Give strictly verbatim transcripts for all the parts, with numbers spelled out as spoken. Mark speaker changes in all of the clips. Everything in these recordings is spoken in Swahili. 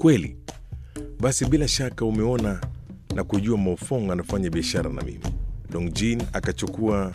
Speaker 1: Kweli? Basi bila shaka umeona na kujua Maofong anafanya biashara na mimi. Longjin akachukua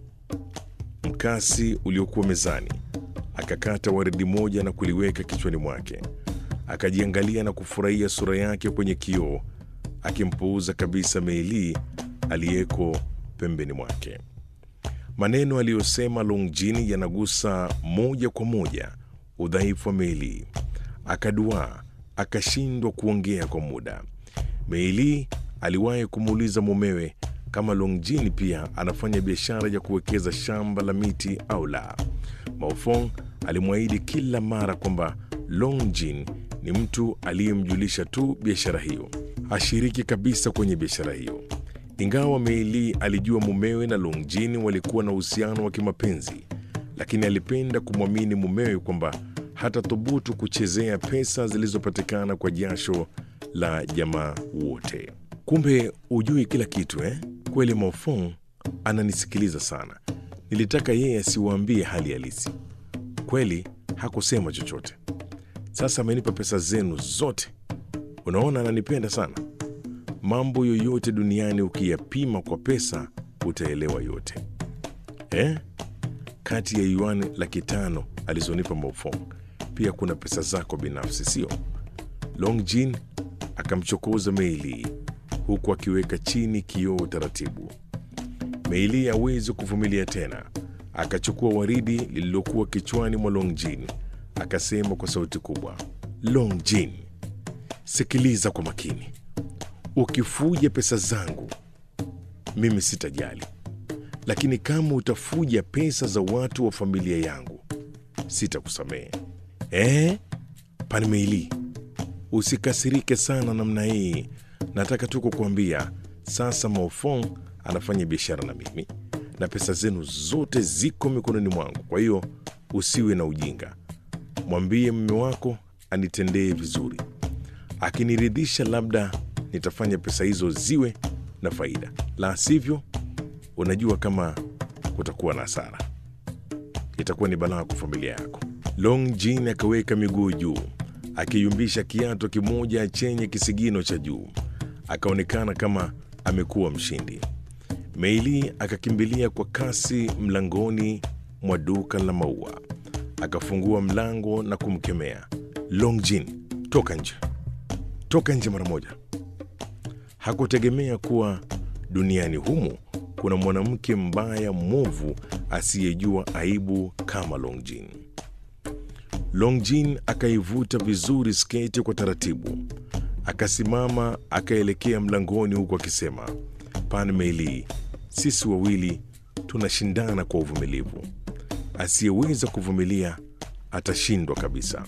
Speaker 1: mkasi uliokuwa mezani, akakata waridi moja na kuliweka kichwani mwake. Akajiangalia na kufurahia sura yake kwenye kioo, akimpuuza kabisa Meili aliyeko pembeni mwake. Maneno aliyosema Longjin yanagusa moja kwa moja udhaifu wa Meili. Akaduaa, akashindwa kuongea kwa muda. Meili aliwahi kumuuliza mumewe kama Longjin pia anafanya biashara ya kuwekeza shamba la miti au la. Maofong alimwahidi kila mara kwamba Longjin ni mtu aliyemjulisha tu biashara hiyo, hashiriki kabisa kwenye biashara hiyo. Ingawa Meili alijua mumewe na Longjin walikuwa na uhusiano wa kimapenzi, lakini alipenda kumwamini mumewe kwamba hata thubutu kuchezea pesa zilizopatikana kwa jasho la jamaa wote. Kumbe ujui kila kitu eh? Kweli Maofong ananisikiliza sana. Nilitaka yeye asiwaambie hali halisi. Kweli hakusema chochote. Sasa amenipa pesa zenu zote. Unaona ananipenda sana. Mambo yoyote duniani ukiyapima kwa pesa utaelewa yote. Eh? Kati ya yuan laki tano alizonipa Maofong, pia kuna pesa zako binafsi, sio? Longjin akamchokoza Meili huku akiweka chini kioo taratibu. Meili hawezi kuvumilia tena. Akachukua waridi lililokuwa kichwani mwa Longjin, akasema kwa sauti kubwa, Longjin, sikiliza kwa makini. Ukifuja pesa zangu, mimi sitajali. Lakini kama utafuja pesa za watu wa familia yangu, sitakusamehe. Eh? Pan Meili, usikasirike sana namna hii. Nataka tu kukuambia sasa Maofong anafanya biashara na mimi na pesa zenu zote ziko mikononi mwangu. Kwa hiyo usiwe na ujinga. Mwambie mume wako anitendee vizuri. Akiniridhisha labda nitafanya pesa hizo ziwe na faida. La sivyo, unajua kama kutakuwa na hasara. Itakuwa ni balaa kwa familia yako. Longjin akaweka miguu juu, akiyumbisha kiato kimoja chenye kisigino cha juu. Akaonekana kama amekuwa mshindi. Meili akakimbilia kwa kasi mlangoni mwa duka la maua. Akafungua mlango na kumkemea, Longjin, toka nje. Toka nje mara moja. Hakutegemea kuwa duniani humu kuna mwanamke mbaya mwovu asiyejua aibu kama Longjin. Longjin akaivuta vizuri sketi kwa taratibu. Akasimama akaelekea mlangoni huku akisema, Pan Meili, sisi wawili tunashindana kwa uvumilivu. Asiyeweza kuvumilia atashindwa kabisa.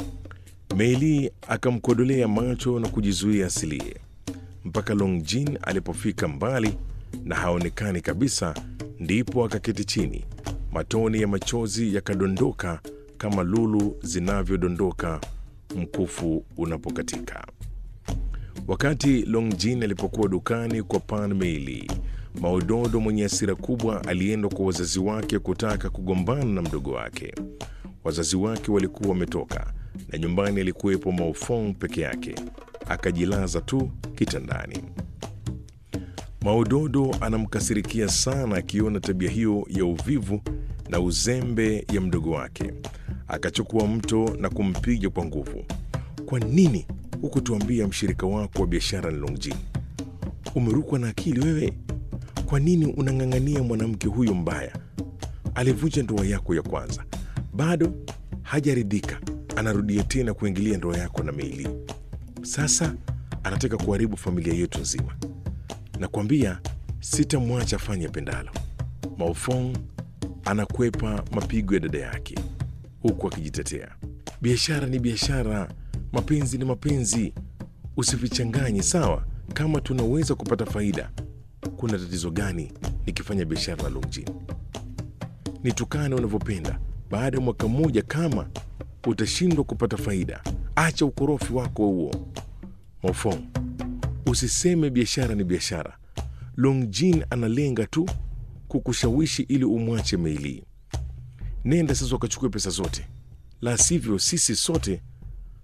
Speaker 1: Meili akamkodolea macho na kujizuia asilie mpaka Longjin alipofika mbali na haonekani kabisa, ndipo akaketi chini. Matone ya machozi yakadondoka kama lulu zinavyodondoka mkufu unapokatika. Wakati Longjin alipokuwa dukani kwa Pan Meili, Maododo mwenye hasira kubwa alienda kwa wazazi wake kutaka kugombana na mdogo wake. Wazazi wake walikuwa wametoka na nyumbani alikuwepo Maofong peke yake. Akajilaza tu kitandani. Maododo anamkasirikia sana akiona tabia hiyo ya uvivu na uzembe ya mdogo wake. Akachukua mto na kumpiga kwa nguvu. Kwa nini hukutuambia mshirika wako wa biashara ni Longjin? Umerukwa na akili wewe? Kwa nini unang'ang'ania mwanamke huyo mbaya? Alivunja ndoa yako ya kwanza, bado hajaridhika, anarudia tena kuingilia ndoa yako na Meili. Sasa anataka kuharibu familia yetu nzima. Nakwambia sitamwacha afanye pendalo. Maofong anakwepa mapigo ya dada yake huku akijitetea. Biashara ni biashara, mapenzi ni mapenzi. Usivichanganye, sawa? Kama tunaweza kupata faida, kuna tatizo gani nikifanya biashara na Longjin? Nitukane unavyopenda. Baada ya mwaka mmoja kama utashindwa kupata faida, acha ukorofi wako huo. Maofong, usiseme biashara ni biashara. Longjin analenga tu kukushawishi ili umwache Meili. Nenda sasa ukachukue pesa zote, la sivyo sisi sote